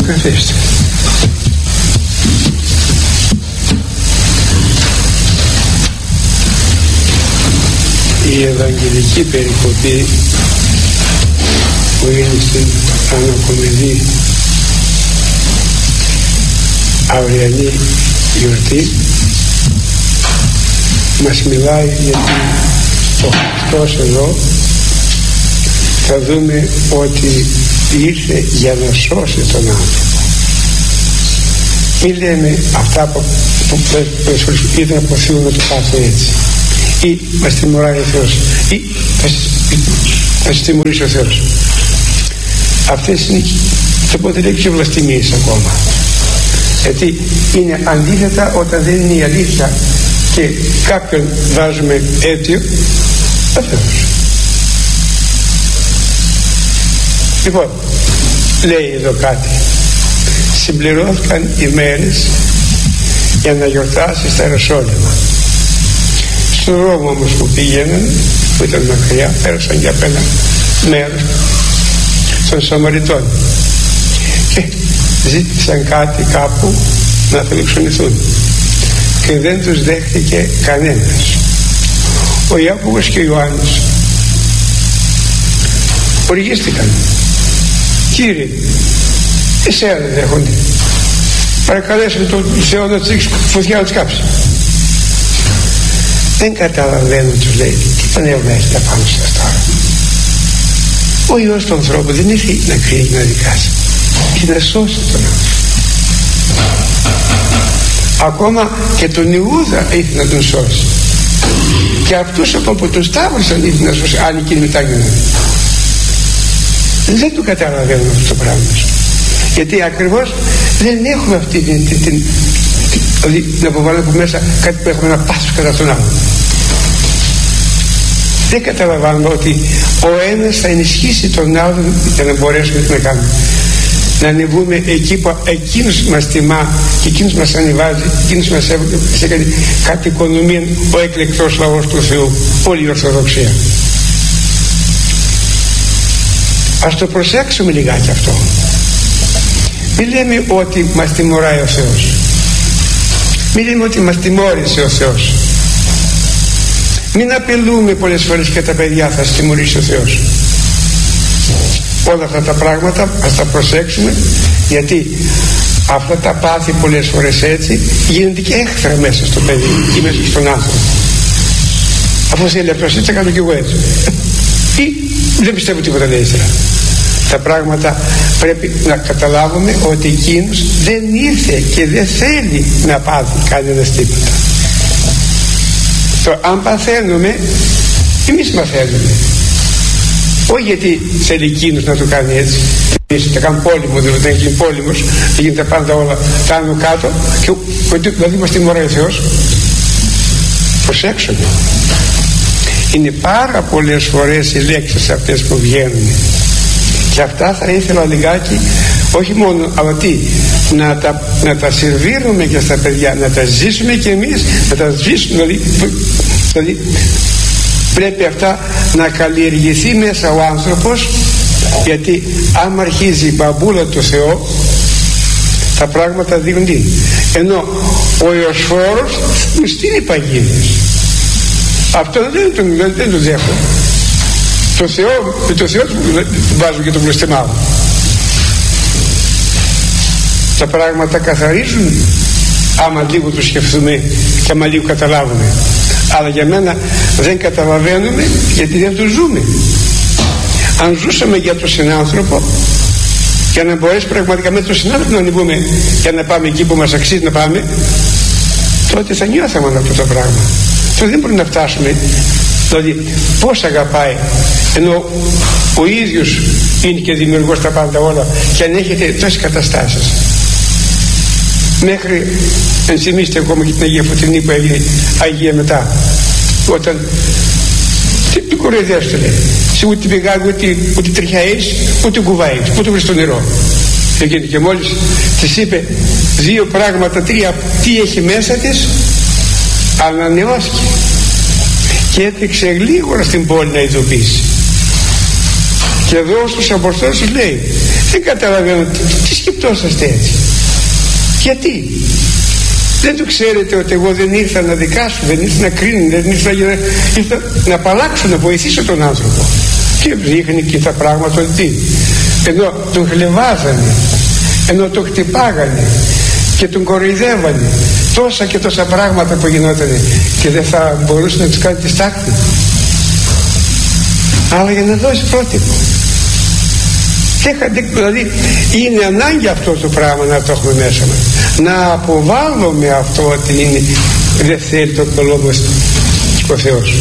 Καθίστε. Η Ευαγγελική περικοπή που είναι στην ανακομιδή αυριανή γιορτή μας μιλάει γιατί ο Χριστός εδώ θα δούμε ότι ήρθε για να σώσει τον άνθρωπο. Μην λέμε αυτά που ήταν από Θεό να το πάθω έτσι, ή μας τιμωράει ο Θεός, ή θα σας τιμωρήσει ο Θεός. Αυτές είναι το αποτελεί και βλαστημίες ακόμα, γιατί είναι αντίθετα όταν δεν είναι η αλήθεια και κάποιον βάζουμε αίτιο ο Θεός. Λοιπόν, λέει εδώ κάτι: συμπληρώθηκαν οι μέρες για να γιορτάσει στα Ιεροσόλυμα. Στον δρόμο όμως που πήγαιναν, που ήταν μακριά, πέρασαν για ένα μέρος των Σαμαριτών και ζήτησαν κάτι κάπου να φιλοξενηθούν και δεν τους δέχτηκε κανένας. Ο Ιάκωβος και ο Ιωάννης οργίστηκαν: Κύριε, εσένα δεν δέχονται, παρακαλέσουμε τον Θεό να τους ρίξει φωτιά να τους κάψει. Δεν καταλαβαίνω, τους λέει, τι πανεύμα έχετε πάνω σας τώρα. Ο Υιός του ανθρώπου δεν ήρθε να κρίνει και να δικάσει, ήρθε να σώσει τον άνθρωπο. Ακόμα και τον Ιούδα ήρθε να τον σώσει, και αυτούς ακόμα που τον σταύρωσαν ήρθε να σώσει, αν εκείνοι μετάγιναν. Δεν το καταλαβαίνουμε αυτό το πράγμα, γιατί ακριβώς δεν έχουμε αυτή την δηλαδή να αποβάλουμε από μέσα κάτι που έχουμε να πάθος κατά τον άλλο. Δεν καταλαβαίνουμε ότι ο ένας θα ενισχύσει τον άλλον για να μπορέσουμε να κάνουμε, να ανεβούμε εκεί που εκείνος μας τιμά και εκείνος μας ανεβάζει, εκείνος μας έκανε κάτι οικονομία, ο εκλεκτός λαός του Θεού, όλη η Ορθοδοξία. Ας το προσέξουμε λιγάκι αυτό. Μην λέμε ότι μας τιμωράει ο Θεός, μην λέμε ότι μας τιμώρησε ο Θεός, μην απειλούμε πολλές φορές και τα παιδιά θα σας τιμωρήσει ο Θεός. Όλα αυτά τα πράγματα ας τα προσέξουμε, γιατί αυτά τα πάθη πολλές φορές έτσι γίνονται και έχθρα μέσα στο παιδί ή μέσα στον άνθρωπο. Αφού θέλει αυτός έτσι, θα κάνω και εγώ έτσι, ή δεν πιστεύω τίποτα λέει ύστερα. Τα πράγματα πρέπει να καταλάβουμε ότι εκείνος δεν ήρθε και δεν θέλει να πάθει κανένας τίποτα. Τώρα, αν παθαίνουμε, εμείς μαθαίνουμε, όχι γιατί θέλει εκείνος να το κάνει έτσι. Εμείς θα κάνουμε πόλεμο, δηλαδή δεν γίνει πόλεμος, θα γίνει τα πάντα όλα τα άνω κάτω, και δηλαδή μας τιμωράει ο Θεός. Προσέξτε, είναι πάρα πολλές φορές οι λέξεις αυτές που βγαίνουν, και αυτά θα ήθελα λιγάκι, όχι μόνο, αλλά τι, να τα σερβίρουμε και στα παιδιά, να τα ζήσουμε και εμείς, να τα ζήσουμε, δηλαδή πρέπει αυτά να καλλιεργηθεί μέσα ο άνθρωπος, γιατί άμα αρχίζει η μπαμπούλα του Θεού, τα πράγματα δίνονται. Ενώ ο Ιωσφόρος μου στείλει παγίδες, αυτό δεν το δέχω. Το Θεό βάζω και το βλαστημάω. Τα πράγματα καθαρίζουν άμα λίγο το σκεφτούμε και άμα λίγο καταλάβουμε, αλλά για μένα δεν καταλαβαίνουμε, γιατί δεν το ζούμε. Αν ζούσαμε για τον συνάνθρωπο, για να μπορέσει πραγματικά με τον συνάνθρωπο να ανεβούμε για να πάμε εκεί που μας αξίζει να πάμε, τότε θα νιώθαμε αυτό το πράγμα. Τότε δεν μπορεί να φτάσουμε, δηλαδή πώς αγαπάει, ενώ ο ίδιος είναι και δημιουργός τα πάντα όλα, και αν έχετε τόσες καταστάσεις, μέχρι ενθυμίστε ακόμα και την Αγία Φωτεινή που έγινε Αγία μετά, όταν τι κοροϊδεύς το λέει, σε ούτε πηγάζει ούτε τριχιαείς ούτε κουβάεις, ούτε βρεις το νερό. Εκείνη και μόλις της είπε δύο πράγματα, τρία, τι έχει μέσα της, ανανεώθηκε και έτρεξε γλίγορα στην πόλη να ειδοποιήσει. Και εδώ στους Αποστόλους λέει, Δεν καταλαβαίνω τι σκεπτόσαστε έτσι. Γιατί? Δεν το ξέρετε ότι εγώ δεν ήρθα να δικάσω, δεν ήρθα να κρίνω, δεν ήρθα να απαλλάξω, να βοηθήσω τον άνθρωπο. Και δείχνει και τα πράγματα ότι ενώ τον χλεβάζανε, ενώ τον χτυπάγανε και τον κοροϊδεύανε, τόσα και τόσα πράγματα που γινότανε, και δεν θα μπορούσε να τους κάνει τη στάχτη, αλλά για να δώσει πρότυπο. Δηλαδή είναι ανάγκη αυτό το πράγμα να το έχουμε μέσα μας, να αποβάλλουμε αυτό ότι είναι, δεν θέλει το λόγο ο Θεός.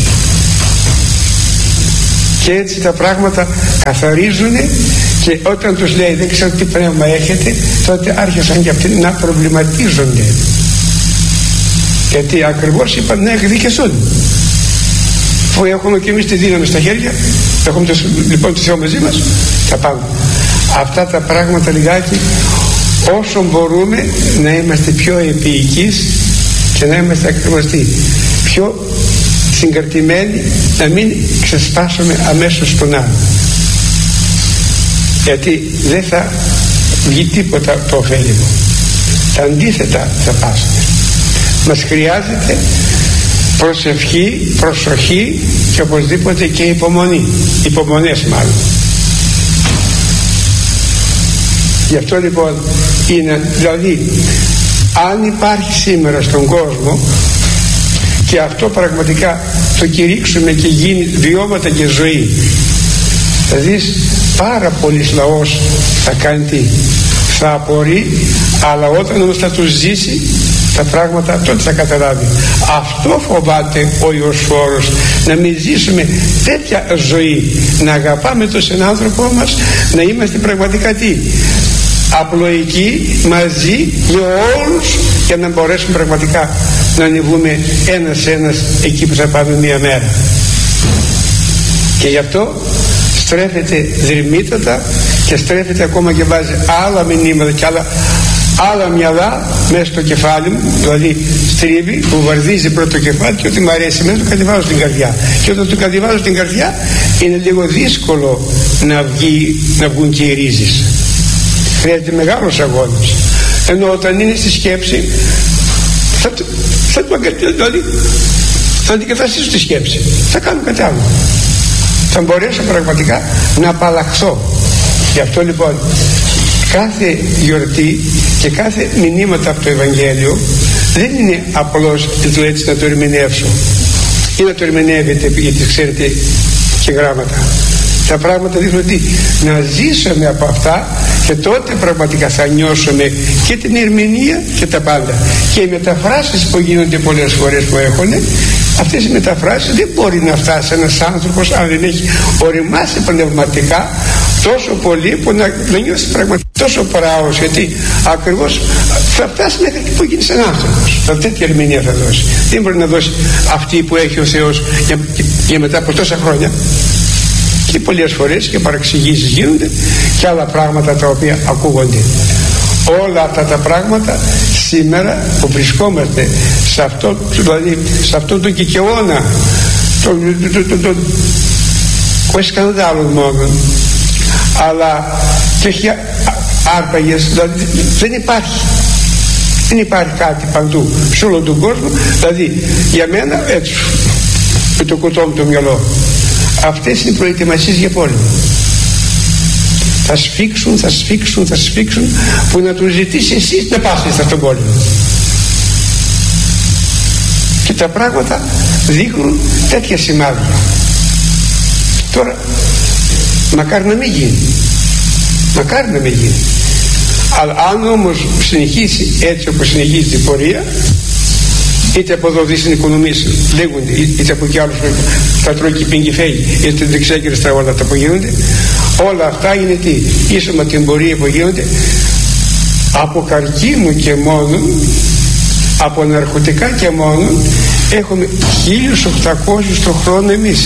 Και έτσι τα πράγματα καθαρίζουν, και όταν τους λέει δεν ξέρω τι πνεύμα έχετε, τότε άρχισαν και αυτοί να προβληματίζονται, γιατί ακριβώς είπαν να εκδικηθούν. Αφού έχουμε και εμείς τη δύναμη στα χέρια, έχουμε λοιπόν το Θεό μαζί μας, θα πάμε. Αυτά τα πράγματα λιγάκι, όσο μπορούμε να είμαστε πιο επίοικείς και να είμαστε ακριβώς πιο συγκρατημένοι, να μην ξεσπάσουμε αμέσως στον άλλο, γιατί δεν θα βγει τίποτα το ωφέλιμο. Τα αντίθετα θα πάσουμε. Μας χρειάζεται προσευχή, προσοχή και οπωσδήποτε και υπομονή, υπομονές μάλλον. Γι' αυτό λοιπόν είναι, δηλαδή αν υπάρχει σήμερα στον κόσμο, και αυτό πραγματικά το κηρύξουμε και γίνει βιώματα και ζωή, θα δεις πάρα πολλής λαός θα κάνει τι, θα απορεί, αλλά όταν όμως θα τους ζήσει τα πράγματα, τότε θα καταλάβει. Αυτό φοβάται ο Ιωσφόρος, να μην ζήσουμε τέτοια ζωή, να αγαπάμε τον συνάνθρωπό μας, να είμαστε πραγματικά τι, απλοϊκοί μαζί με όλους, για να μπορέσουμε πραγματικά να ανεβούμε ένας εκεί που θα πάμε μία μέρα. Και γι' αυτό στρέφεται δρυμύτατα και στρέφεται ακόμα και βάζει άλλα μηνύματα και άλλα μυαλά μέσα στο κεφάλι μου, δηλαδή στρίβει, που βαρδίζει πρώτο το κεφάλι, και ό,τι μου αρέσει μέσα το κατεβάζω στην καρδιά, και όταν το κατεβάζω στην καρδιά είναι λίγο δύσκολο να βγουν και οι ρίζες. Χρειάζεται μεγάλος αγώνας, ενώ όταν είναι στη σκέψη θα αντικαταστήσω τη σκέψη, θα κάνω κάτι άλλο, θα μπορέσω πραγματικά να απαλλαχθώ. Γι' αυτό λοιπόν κάθε γιορτή και κάθε μηνύματα από το Ευαγγέλιο δεν είναι απλώς έτσι να το ερμηνεύσω ή να το ερμηνεύετε γιατί ξέρετε και γράμματα. Τα πράγματα δείχνουν ότι να ζήσουμε από αυτά, και τότε πραγματικά θα νιώσουμε και την ερμηνεία και τα πάντα. Και οι μεταφράσεις που γίνονται πολλές φορές που έχουν, αυτές οι μεταφράσεις δεν μπορεί να φτάσει ένας άνθρωπος αν δεν έχει οριμάσει πνευματικά τόσο πολύ που να νιώσει πραγματικά τόσο πράος, γιατί ακριβώς θα φτάσει μέχρι που γίνει ένας άνθρωπος. Τέτοια ερμηνεία θα δώσει. Δεν μπορεί να δώσει αυτή που έχει ο Θεός για μετά από τόσα χρόνια. Και πολλές φορές και παραξηγήσεις γίνονται και άλλα πράγματα τα οποία ακούγονται. Όλα αυτά τα πράγματα σήμερα που βρισκόμαστε σε αυτό, δηλαδή σε αυτόν τον κικαιώνα, όχι σκανδάλων μόνο, αλλά και έχει άρπαγες, δηλαδή δεν υπάρχει κάτι παντού σε όλο τον κόσμο. Δηλαδή για μένα έτσι με το κουτό μου το μυαλό, αυτές είναι οι προετοιμασίες για πόλεμο. Θα σφίξουν που να τους ζητήσει εσείς να πάσετε σε αυτόν τον πόλεμο. Και τα πράγματα δείχνουν τέτοια σημάδια. Τώρα μακάρι να μην γίνει, αλλά αν όμως συνεχίσει έτσι όπως συνεχίζει την πορεία, είτε από εδώ δεις την οικονομία λέγονται, είτε από εκεί άλλους θα τρώει και πίνει και φέγει, είτε δεξιά και αριστερά όλα τα που γίνονται, όλα αυτά είναι τι, ίσο με την πορεία που γίνονται από καρκίνο και μόνο, από ναρκωτικά και μόνο, έχουμε 1.800 το χρόνο εμείς.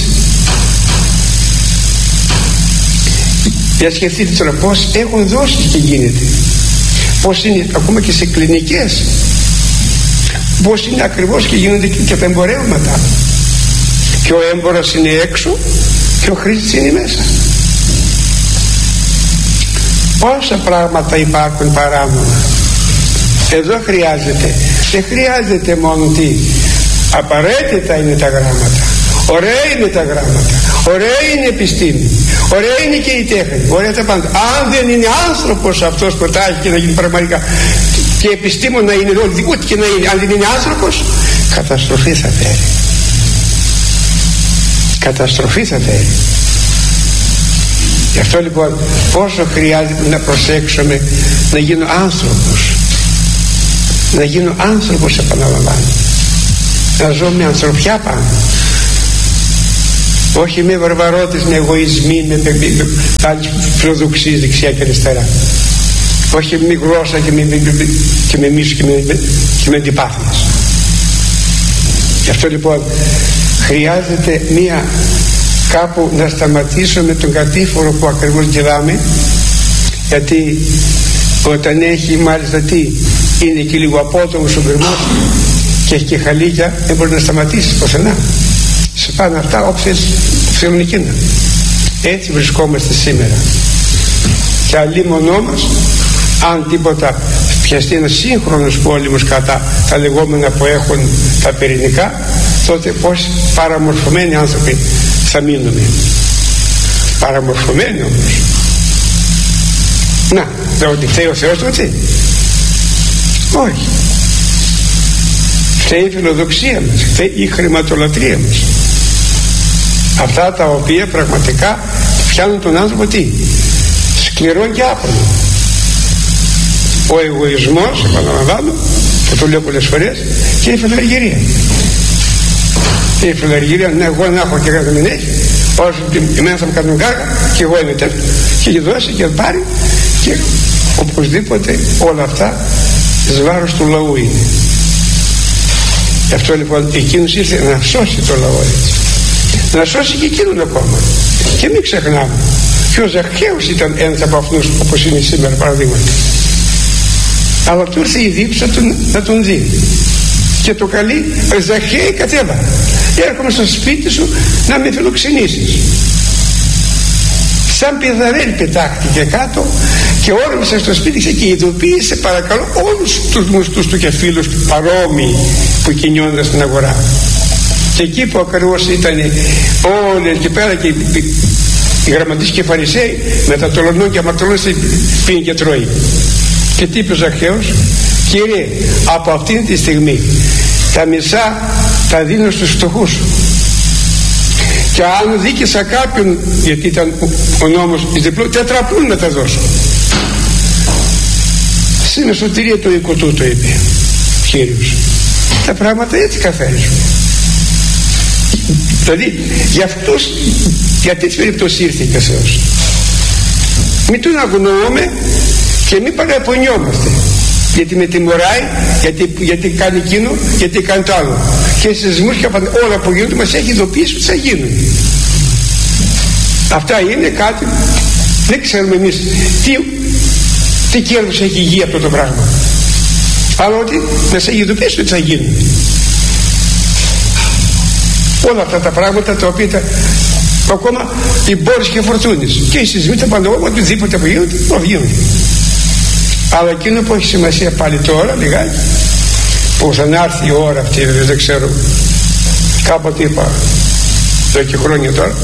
Για σκεφτείτε τώρα πως έχουν δώσει και γίνεται, πως είναι ακόμα και σε κλινικές, πως είναι ακριβώς και γίνονται και τα εμπορεύματα, και ο έμπορος είναι έξω και ο χρήστης είναι μέσα. Πόσα πράγματα υπάρχουν παράνομα. Εδώ χρειάζεται, δεν χρειάζεται μόνο τι, απαραίτητα είναι τα γράμματα, ωραία είναι τα γράμματα, ωραία είναι η επιστήμη, ωραία είναι και η τέχνη, ωραία τα πάντα. Αν δεν είναι άνθρωπος αυτός που τα έχει και να γίνει πραγματικά και επιστήμονα είναι, ό,τι και να είναι, αν δεν είναι άνθρωπος, καταστροφή θα φέρει. Καταστροφή θα φέρει. Γι' αυτό λοιπόν πόσο χρειάζεται να προσέξουμε να γίνω άνθρωπος, να γίνω άνθρωπος, επαναλαμβάνω, να ζω με ανθρωπιά πάνω, όχι με βαρβαρότητες, με εγωισμοί, με άλλες φιλοδοξίες δεξιά και αριστερά, όχι με γλώσσα και με μίσος και με αντιπάθειες. Γι' αυτό λοιπόν χρειάζεται μία κάπου να σταματήσουμε τον κατήφορο που ακριβώς γελάμε, γιατί όταν έχει μάλιστα τι είναι και λίγο απότομος ο γκρεμός και έχει και χαλίκια, δεν μπορεί να σταματήσει πουθενά. Σε πάνε αυτά όποιος θέλουν εκείνα. Έτσι βρισκόμαστε σήμερα. Και αλλήμονό μας, αν τίποτα πιαστεί ένας σύγχρονος πόλεμος κατά τα λεγόμενα που έχουν τα πυρηνικά, τότε πώς παραμορφωμένοι άνθρωποι θα μείνουμε. Παραμορφωμένοι όμως. Να, δεν ότι φταίει ο Θεός τότε. Όχι. Φταίει η φιλοδοξία μας, φταίει η χρηματολατρία μας. Αυτά τα οποία πραγματικά πιάνουν τον άνθρωπο τι, σκληρό και άπρονο. Ο εγωισμός, επαναλαμβάνω, που το λέω πολλές φορές, και η φιλαργυρία. Η φιλαργυρία, ναι, εγώ να έχω και κάτι δεν έχει, όσο εμένα θα μου κάνουν κάρκα και εγώ είμαι τέτοιο, και δώσει και πάρει, και οπωσδήποτε όλα αυτά εις βάρος του λαού είναι. Γι' αυτό λοιπόν εκείνος ήρθε να σώσει το λαό, έτσι, να σώσει και εκείνον ακόμα. Και μην ξεχνάμε, και ο Ζαχαίος ήταν ένας από αυτούς, όπως είναι σήμερα παραδείγματα. Αλλά του ήρθε η δίψα να τον δει και το καλεί, Ζαχαίη, κατέβα, έρχομαι στο σπίτι σου να με φιλοξενήσεις. Σαν πιδαρέλ πετάχτηκε κάτω και όρμησε στο σπίτι και ειδοποίησε, παρακαλώ, όλους τους μουστούς του και φίλους του παρόμοιοι που κινιόνταν στην αγορά. Και εκεί που ακριβώς ήταν όλοι εκεί πέρα και οι γραμματείς και οι φαρισαίοι με τα τολωνών και αμαρτωλών πίνει και τρώει. Και τι είπε ο Ζαχαίος? Κύριε, από αυτήν τη στιγμή τα μισά τα δίνω στους φτωχούς, και αν δίκησα κάποιον, γιατί ήταν ο νόμος της διπλού, τετραπλούν να τα δώσω. Στην σωτηρία του οίκου του, το είπε Κύριος. Τα πράγματα έτσι καθαρίζουν. Δηλαδή για αυτούς, για τέτοιες περιπτώσεις ήρθε και ο Θεός. Μην τον αγνοούμε και μην παραπονιόμαστε, γιατί με τιμωράει, γιατί κάνει εκείνο, γιατί κάνει το άλλο, και σεισμούς και όλα που γίνονται μας έχει ειδοποιήσει ότι θα γίνουν. Αυτά είναι κάτι, δεν ξέρουμε εμείς τι κέρδος έχει η γη αυτό το πράγμα, αλλά ότι μας έχει ειδοποιήσει ότι θα γίνουν. Όλα αυτά τα πράγματα τα οποία ακόμα οι μπόρες και φορτούνες και οι σεισμοί, τα πάντα, οτιδήποτε που γίνονται, γίνονται. Αλλά εκείνο που έχει σημασία πάλι τώρα λιγάκι, που θα έρθει η ώρα αυτή, δεν ξέρω, κάποτε είπα εδώ και χρόνια τώρα,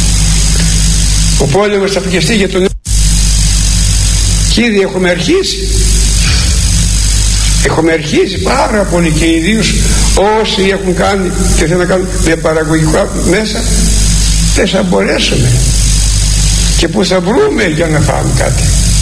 ο πόλεμος θα πιεστεί για τον και ήδη έχουμε αρχίσει πάρα πολύ, και ιδίως όσοι έχουν κάνει και θέλουν να κάνουν με παραγωγικά μέσα, δεν θα μπορέσουμε. Και που θα βρούμε για να φάμε κάτι?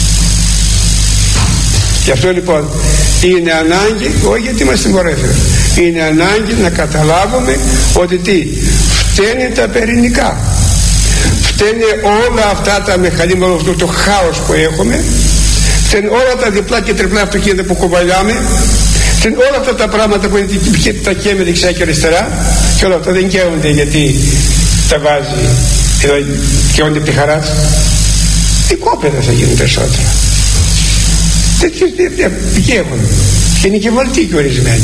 Γι' αυτό λοιπόν είναι ανάγκη, όχι γιατί είμαστε μορέφεροι, είναι ανάγκη να καταλάβουμε ότι τι φταίνε τα πυρηνικά, φταίνε όλα αυτά τα μηχανήματα, αυτό το χάος που έχουμε, φταίνε όλα τα διπλά και τριπλά αυτοκίνητα που κουβαλάμε, φταίνε όλα αυτά τα πράγματα που είναι τα καίμε δεξιά και αριστερά, και όλα αυτά δεν καίονται γιατί τα βάζει εδώ, καίονται πιχαράς. Οι κόπεδα θα γίνουν περισσότερα. Τέτοιες έχουν και είναι και βολτοί και ορισμένοι.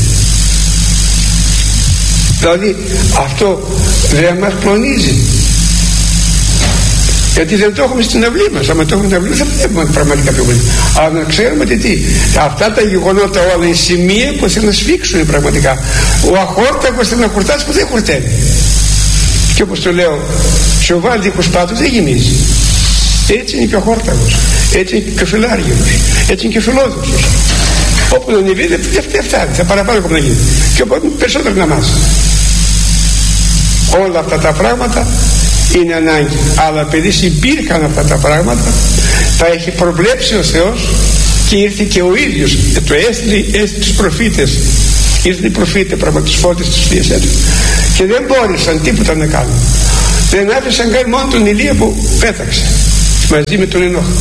Δηλαδή αυτό δεν μας κλονίζει? Γιατί δεν το έχουμε στην αυλή μας. Αν το έχουμε στην αυλή θα βλέπουμε πραγματικά πιο πολύ. Αλλά να ξέρουμε ότι αυτά τα γεγονότα όλα είναι σημεία που θέλουν να σφίξουν πραγματικά. Ο αχόρταγος θέλει να χορτάσει που δεν χορταίνει. Και όπως το λέω, σοβάλι δίχως πάτος δεν γεμίζει. Έτσι είναι και ο αχόρταγος, έτσι είναι και ο φιλάργυρος, έτσι είναι και ο φιλόδοξος. Όπου να ανεβεί δεν φτάνει, θα παραπάνω ακόμα να γίνει. Και οπότε περισσότερο να μάθει. Όλα αυτά τα πράγματα είναι ανάγκη. Αλλά επειδή υπήρχαν αυτά τα πράγματα, τα έχει προβλέψει ο Θεός και ήρθε και ο ίδιος. Το έστειλε τους προφήτες. Ήρθαν οι προφήτες, τους φώτες της Θείας του. Και δεν μπόρεσαν τίποτα να κάνουν. Δεν άφησαν καν μόνο τον Ηλία που πέταξε μαζί με τον Ενόχ.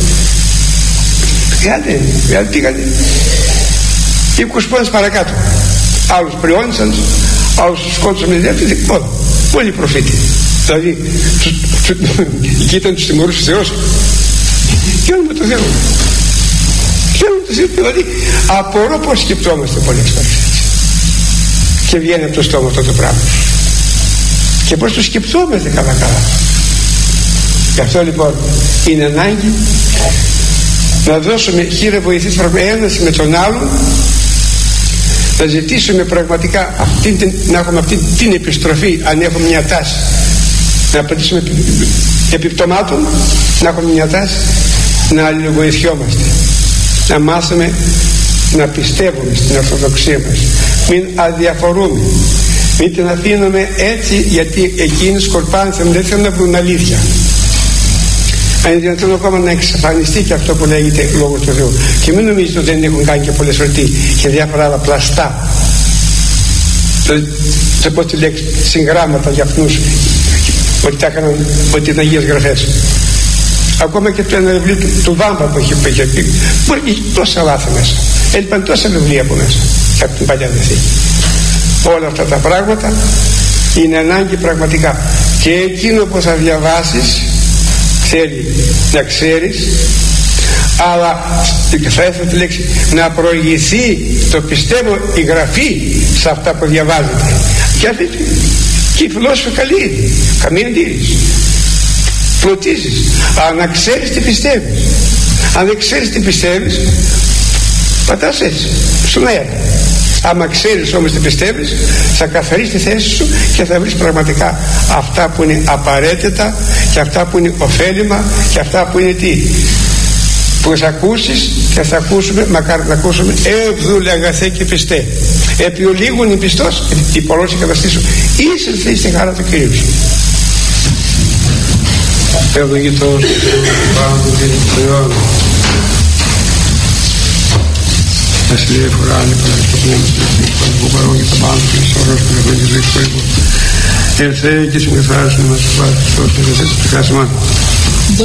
Οι άλλοι πήγανε 20 πόνες παρακάτω. Άλλους πριόνισαν, άλλους σκότωσαν με διάρκεια. Όλοι οι προφήτες. Δηλαδή εκεί ήταν τους τιμωρούσε ο Θεός. Χαίρομαι το Θεό. Χαίρομαι το Θεό. Δηλαδή απορώ πως σκεπτόμαστε πολλές φορές. Και βγαίνει από το στόμα αυτό το πράγμα. Και πως το σκεπτόμαστε καλά. Γι' αυτό λοιπόν είναι ανάγκη να δώσουμε χείρα βοηθής ένας με τον άλλον, να ζητήσουμε πραγματικά να έχουμε αυτή την επιστροφή, αν έχουμε μια τάση να απαντήσουμε επιπτωμάτων, να έχουμε μια τάση να αλληλοβοηθιόμαστε, να μάθουμε να πιστεύουμε στην Ορθοδοξία μας, μην αδιαφορούμε, μην την αφήνουμε έτσι, γιατί εκείνοι σκορπάνθηκαν, δεν θέλουν να βρουν αλήθεια. Αν είναι δυνατόν ακόμα να εξαφανιστεί και αυτό που λέγεται λόγος του Θεού. Και μην νομίζετε ότι δεν έχουν κάνει και πολλές φορές και διάφορα άλλα πλαστά. Θα πω τη λέξη συγγράμματα για αυτούς ότι τα έκαναν, ότι είναι Αγίες Γραφές. Ακόμα και το ένα βιβλίο του Βάμπα που είχε πει, μπορεί να έχει τόσα λάθη μέσα. Έλειπαν τόσα βιβλία από μέσα και από την Παλιά Διαθήκη. Όλα αυτά τα πράγματα είναι ανάγκη πραγματικά. Και εκείνο που θα διαβάσεις θέλει να ξέρεις, αλλά θα ήθελα τη λέξη να προηγηθεί, το πιστεύω, η γραφή σε αυτά που διαβάζετε. Και αυτή και η φιλόσοφη καλή είναι, καμία αντίρρηση. Φροντίζεις, αλλά να ξέρεις τι πιστεύεις. Αν δεν ξέρεις τι πιστεύεις, πατάς έτσι στον αέρα. Άμα ξέρεις όμως τι πιστεύεις, θα καθαρίσεις τη θέση σου και θα βρεις πραγματικά αυτά που είναι απαραίτητα και αυτά που είναι ωφέλιμα και αυτά που είναι τι, που θα ακούσεις και θα ακούσουμε, μακάρι να ακούσουμε, ευδούλε αγαθέ και πιστέ. Επί ο λίγων είναι πιστός, η πολλός εγκαταστήσου. Είσαι στη χαρά του Κυρίου σου. Ευλογητός Πάντου και Θεόν. Βασιλεία φοράνε παρακαλώ πνεύμα στην αρχή που παρόν και τα πάντα και στις ώρες που έχουν και ζωή που έρχονται. Ελθέ και συγκεφάρισαν μας του Χριστός και δεν θα τους